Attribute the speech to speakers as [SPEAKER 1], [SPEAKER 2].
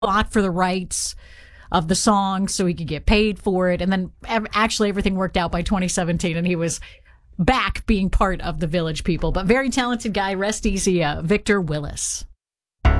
[SPEAKER 1] fought for the rights of the song so he could get paid for it. And then actually everything worked out by 2017 and he was back being part of the Village People. But very talented guy. Rest easy, Victor Willis.